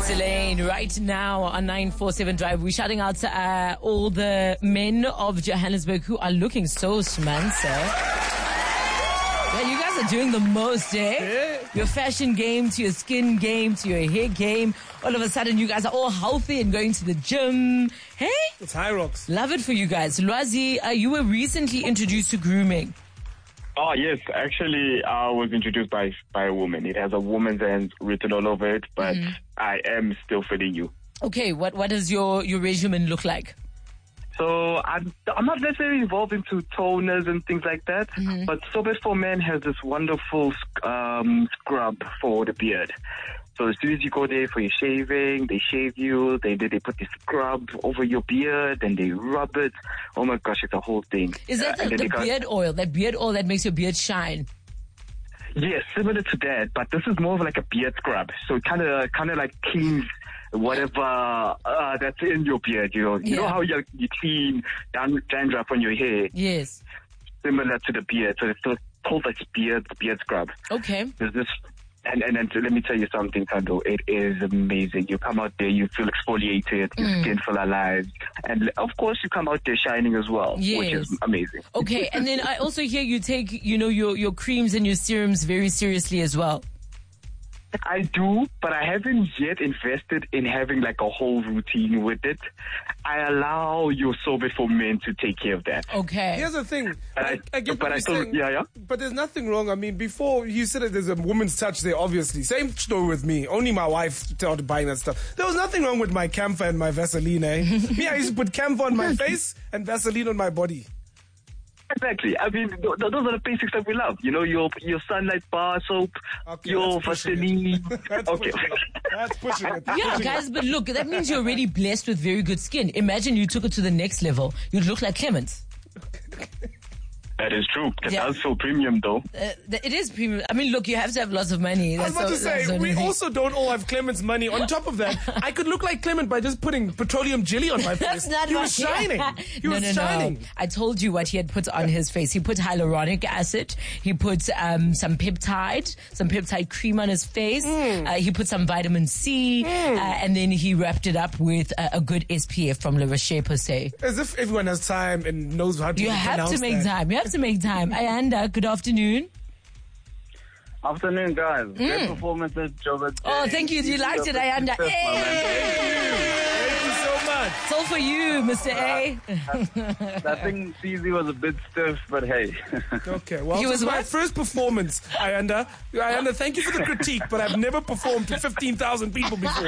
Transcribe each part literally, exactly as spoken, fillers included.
It's Elaine right now on nine four seven Drive. We're shouting out to uh, all the men of Johannesburg who are looking so schmancy. Yeah, you guys are doing the most, eh? Yeah. Your fashion game to your skin game to your hair game. All of a sudden, you guys are all healthy and going to the gym. Hey? It's high rocks. Love it for you guys. Lwazi, uh, you were recently introduced to grooming. Oh, yes. Actually, I was introduced by by a woman. It has a woman's hand written all over it, but mm-hmm. I am still fitting you. Okay, what what does your, your regimen look like? So I'm, I'm not necessarily involved into toners and things like that, mm-hmm. but Sobe for Men has this wonderful um, scrub for the beard. So as soon as you go there for your shaving, they shave you, they they, they put the scrub over your beard, and they rub it. Oh my gosh, it's a whole thing. Is that uh, the, the beard got, oil, that beard oil that makes your beard shine? Yes, similar to that, but this is more of like a beard scrub. So it kind of kind of like cleans whatever uh, that's in your beard, you know. You yeah. know how you, you clean dandruff on your hair? Yes. Similar to the beard. So it's still called like beard, beard scrub. Okay. There's this, and, and, and let me tell you something, Thando. It is amazing. You come out there, you feel exfoliated, your mm. skin feel alive. And of course, you come out there shining as well, yes. which is amazing. Okay. And then I also hear you take, you know, your, your creams and your serums very seriously as well. I do, but I haven't yet invested in having like a whole routine with it. I allow your Sobe for Men to take care of that. Okay. Here's the thing. I, I, I get but what I you're still, saying, yeah, yeah. But there's nothing wrong. I mean, before you said that there's a woman's touch there, obviously. Same story with me. Only my wife started buying that stuff. There was nothing wrong with my camphor and my Vaseline, eh? Me, I used to put camphor on my face and Vaseline on my body. Exactly. I mean, th- th- those are the basics that we love. You know, your your sunlight bar soap, okay, your Vaseline. That's okay. Pushing it. That's pushing it. Yeah, pushing guys, it. but look, that means you're already blessed with very good skin. Imagine you took it to the next level. You'd look like Clement. That is true. It Yeah. does feel premium, though. Uh, th- it is premium. I mean, look, you have to have lots of money. I was about so, to say, so we also don't all have Clement's money. On top of that, I could look like Clement by just putting petroleum jelly on my face. That's not he what was shining. He no, was no, shining. No. I told you what he had put on his face. He put hyaluronic acid. He put um, some peptide, some peptide cream on his face. Mm. Uh, he put some vitamin C, mm. uh, and then he wrapped it up with a, a good S P F from Le Rocher-Posay. As if everyone has time and knows how to You have to make that. time. You have to make time. Ayanda, good afternoon. Afternoon, guys. Mm. Great performance at Joburg. Oh, thank you. You liked it, Ayanda. Hey! Thank you so much. It's all for you, Mister A. I think C Z was a bit stiff, but hey. Okay, well, He this was is my what? first performance, Ayanda. Ayanda, thank you for the critique, but I've never performed to fifteen thousand people before.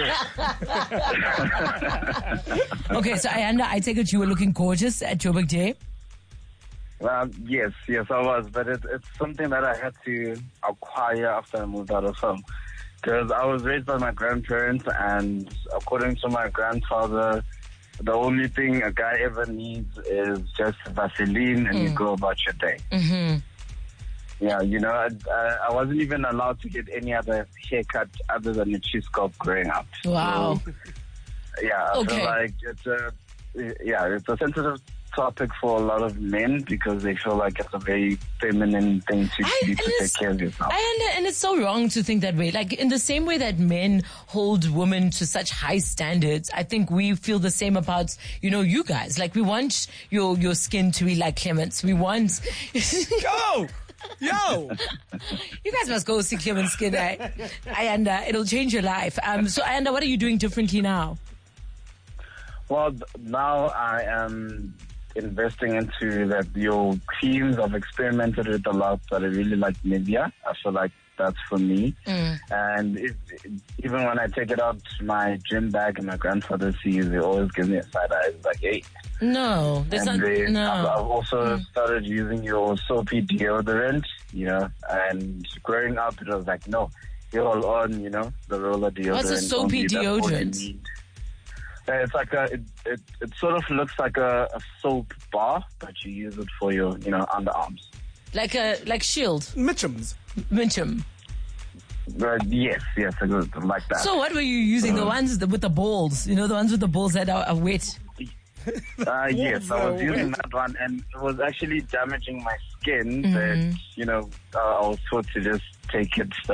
Okay, so Ayanda, I take it you were looking gorgeous at Joburg Day. Um, yes, yes, I was, but it, it's something that I had to acquire after I moved out of home. Because I was raised by my grandparents, and according to my grandfather, the only thing a guy ever needs is just Vaseline, and mm. you go about your day. Mm-hmm. Yeah, you know, I, I, I wasn't even allowed to get any other haircut other than a cheese scalp growing up. Wow. So, yeah, I Okay. feel like it's a, yeah, it's a sensitive topic for a lot of men because they feel like it's a very feminine thing to I, do and to it's- take care of yourself. I under, and it's so wrong to think that way. Like, in the same way that men hold women to such high standards, I think we feel the same about, you know, you guys. Like, we want your, your skin to be like Clement's. We want... Yo! Yo! You guys must go see Clement's skin, eh? Ayanda, it'll change your life. Um, so, Ayanda, what are you doing differently now? Well, th- now I am investing into that. Your creams, I've experimented with a lot, but I really like Nivea. I feel like that's for me. Mm. And it, even when I take it out to my gym bag and my grandfather sees, they always give me a side eye. It's like, hey. No, there's And not... they, No. I've, I've also Mm. started using your soapy deodorant, you know, and growing up it was like, no, you're all on, you know, the roller deodorant. What's a soapy only, that's all you deodorant? need. Uh, It's like a, it, it, it sort of looks like a, a soap bar, but you use it for your, you know, underarms. Like a, like Shield. Mitchum's. Minchum. Uh, yes, yes, I go like that. So what were you using? The Uh, ones with the balls? You know, the ones with the balls that are, are wet? Uh, yes, I was Whoa, using wait. that one, and it was actually damaging my skin. Mhm. That, you know, uh, I was taught to just take it. That's what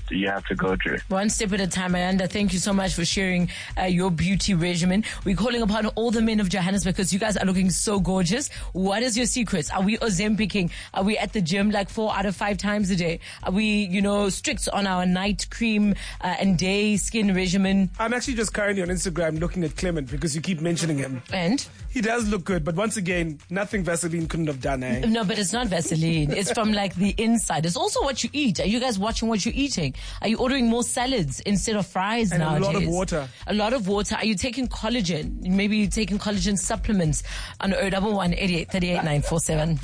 you have to go through. One step at a time, Ayanda. Thank you so much for sharing uh, your beauty regimen. We're calling upon all the men of Johannesburg because you guys are looking so gorgeous. What is your secrets? Are we Ozempicing? Are we at the gym like four out of five times a day? Are we, you know, strict on our night cream uh, and day skin regimen? I'm actually just currently on Instagram looking at Clement because you keep mentioning him. And? He does look good, but once again, nothing Vaseline couldn't have done, eh? No, but it's not Vaseline. It's from like the inside. It's also what you eat. Are you guys watching what you're eating? Are you ordering more salads instead of fries And nowadays? a lot of water. A lot of water. Are you taking collagen? Maybe you're taking collagen supplements on zero one one, eight eight three eight, nine four seven.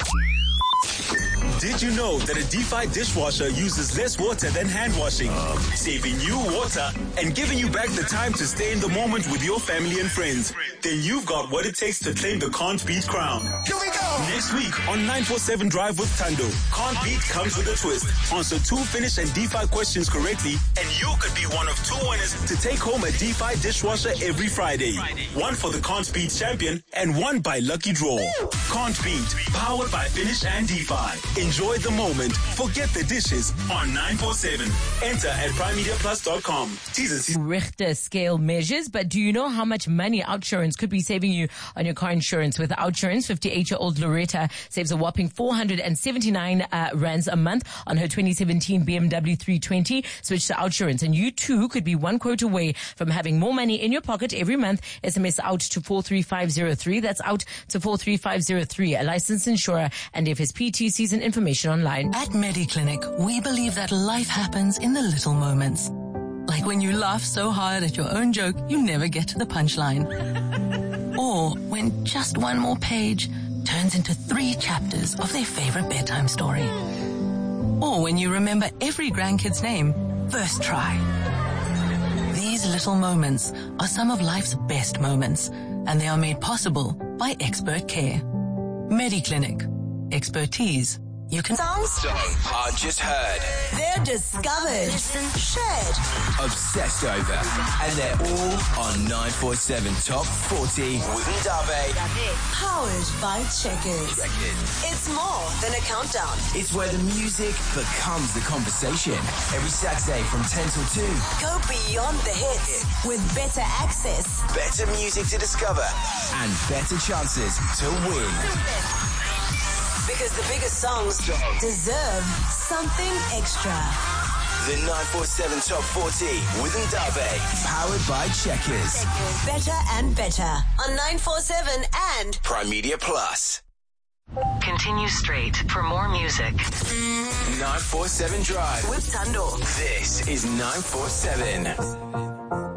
Did you know that a DeFi dishwasher uses less water than hand washing, saving you water and giving you back the time to stay in the moment with your family and friends? Then you've got what it takes to claim the Can't Beat crown. Here we go! Next week on nine four seven Drive with Tando, Can't Beat comes with a twist. Answer two finish and DeFi questions correctly, and you could be one of two winners to take home a DeFi dishwasher every Friday. One for the Can't Beat champion and one by lucky draw. Can't Beat, powered by Finish and DeFi. Enjoy the moment. Forget the dishes on nine four seven. Enter at prime media plus dot com. Jesus. Richter scale measures, but do you know how much money Outsurance could be saving you on your car insurance? With Outsurance, fifty-eight-year-old Loretta saves a whopping four hundred seventy-nine uh, rands a month on her twenty seventeen B M W three twenty. Switch to Outsurance, and you too could be one quote away from having more money in your pocket every month. S M S out to four three five zero three. That's out to four three five zero three. A licensed insurer and F S P T Cs and information online. At MediClinic, we believe that life happens in the little moments. Like when you laugh so hard at your own joke, you never get to the punchline. Or when just one more page turns into three chapters of their favorite bedtime story. Or when you remember every grandkid's name first try. These little moments are some of life's best moments, and they are made possible by expert care. MediClinic. Expertise you can... Songs are just heard. They're discovered. Listen, shared. Obsessed over. And they're all on nine four seven Top forty with Ndabe. Powered by Checkers. It's more than a countdown. It's where the music becomes the conversation. Every Saturday from ten till two. Go beyond the hits with better access. Better music to discover. And better chances to win. Because the biggest songs deserve something extra. The nine four seven Top forty with Ndabe. Powered by Checkers. Better and better on nine four seven and Prime Media Plus. Continue straight for more music. nine four seven Drive with Tando. This is nine four seven.